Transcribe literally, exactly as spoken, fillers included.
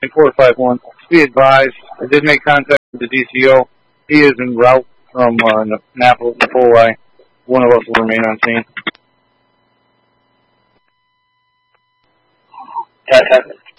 four five one. Be advised, I did make contact with the D C O. He is en route from uh, Napa, Napoli. One of us will remain on scene. ten ten.